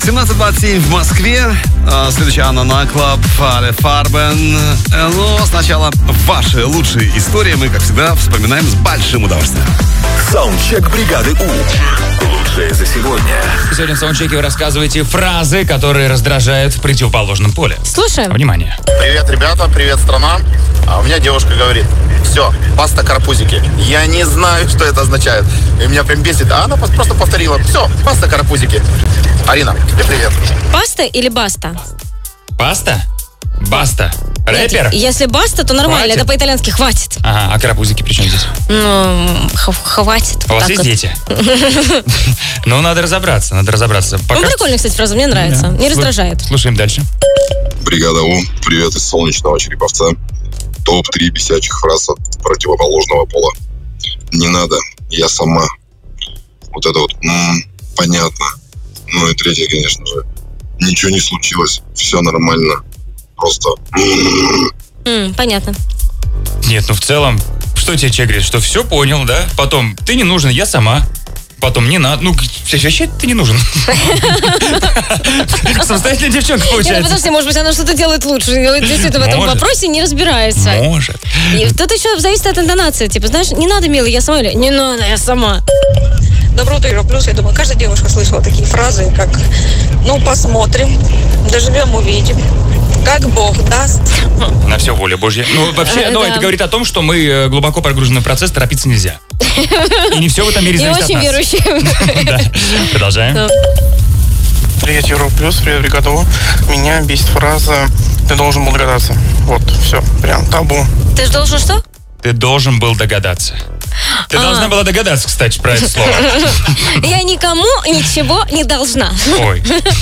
17:27 в Москве. Следующая Анна Наклаб, Але Фарбен. Но сначала ваши лучшие истории мы, как всегда, вспоминаем с большим удовольствием. Саундчек бригады У. Лучшее за сегодня. Сегодня в саундчеке вы рассказываете фразы, которые раздражают в противоположном поле. Слушаем. Внимание. Привет, ребята, привет, страна. А у меня девушка говорит: все, паста карапузики. Я не знаю, что это означает. И меня прям бесит. А она просто повторила: все, паста карапузики. Арина, тебе привет. Паста или баста? Паста? Баста. Рэпер? Если баста, то нормально. Хватит. Это по-итальянски хватит. Ага, а карапузики при чем здесь? Ну, хватит. У вас есть дети? Ну, надо разобраться. Ну, прикольная, кстати, фраза, мне нравится. Не раздражает. Слушаем дальше. Бригада У, привет из солнечного Череповца. Топ-3 бесячих фраз от противоположного пола. Не надо, я сама. Вот это вот, понятно. Ну и третье, конечно же, ничего не случилось, все нормально. Просто... Понятно. Нет, ну в целом, что тебе человек говорит? Что все понял, да? Потом, ты не нужен, я сама. Потом, не надо. Ну, вообще ты не нужен. Самостоятельная девчонка Нет, получается. подожди, может быть, она что-то делает лучше. Действительно, в этом вопросе не разбирается. Может. И тут еще зависит от интонации. Типа, знаешь, не надо, милый, я сама. Или не надо, я сама. Добро утро, плюс. Я думаю, каждая девушка слышала такие фразы, как: ну, посмотрим, доживем, увидим, как Бог даст. На все воля Божья. Ну, вообще, ну, это говорит о том, что мы глубоко погружены в процесс, торопиться нельзя. И не все в этом мире И зависит от очень нас. верующие. Да. Продолжаем. Привет, Европа Плюс, привет, бригада У. Меня бесит фраза: ты должен был догадаться. Вот, все, прям табу. Ты же должен что? Ты должен был догадаться. Ты должна была догадаться, кстати, про это слово. Я никому ничего не должна. Ой.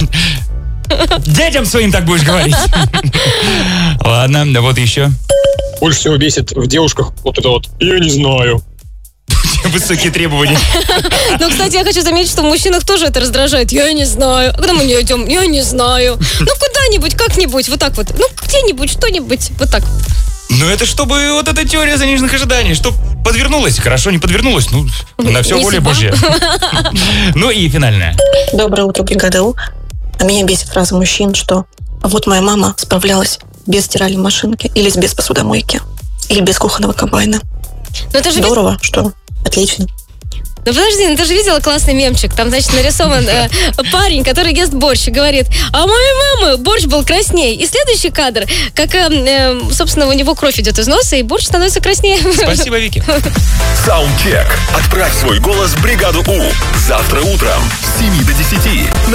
Детям своим так будешь говорить. Ладно, да вот еще. Больше всего бесит в девушках вот это вот «я не знаю». Высокие требования. Ну, кстати, я хочу заметить, что в мужчинах тоже это раздражает. Я не знаю. А когда мы не идем? Я не знаю. Ну, куда-нибудь, как-нибудь, вот так вот. Ну, где-нибудь, что-нибудь, вот так. Ну, это чтобы вот эта теория заниженных ожиданий, что подвернулась, хорошо, не подвернулась, ну, на все Не воля судьба. Божья. Ну и финальное. Доброе утро, бригада У. А меня бесит фраза мужчин, что вот моя мама справлялась без стиральной машинки, или без посудомойки, или без кухонного комбайна. Ну, это же Здорово, что отлично. Ну подожди, ну ты же видела классный мемчик. Там, значит, нарисован парень, который ест борщ и говорит: а у моей мамы борщ был краснее. И следующий кадр, как, собственно, у него кровь идет из носа, и борщ становится краснее. Спасибо, Вики. Саундчек. Отправь свой голос в бригаду У. Завтра утром с 7 до 10.